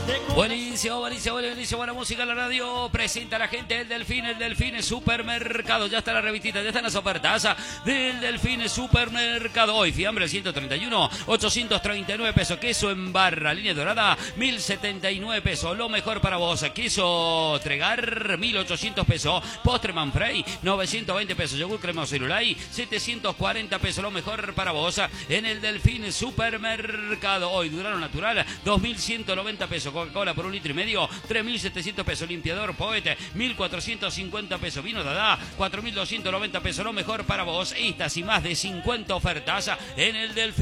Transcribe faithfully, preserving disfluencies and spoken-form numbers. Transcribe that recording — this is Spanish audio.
Buenísimo, buenísimo, buenísimo, buena música en la radio. Presenta a la gente el Delfín, el Delfín Supermercado. Ya está la revistita, ya están las ofertas del Delfín Supermercado. Hoy, fiambre ciento treinta y uno, ochocientos treinta y nueve pesos. Queso en barra, línea dorada, mil setenta y nueve pesos. Lo mejor para vos. Queso Tregar, mil ochocientos pesos. Postre Manfrey, novecientos veinte pesos. Yogur cremoso Irulay, setecientos cuarenta pesos. Lo mejor para vos en el Delfín Supermercado. Hoy, Durano Natural, dos mil ciento noventa pesos. Coca-Cola por un litro y medio, tres mil setecientos pesos. Limpiador Poete, mil cuatrocientos cincuenta pesos. Vino Dada, cuatro mil doscientos noventa pesos. Lo mejor para vos. Estas y más de cincuenta ofertas en el Delfín.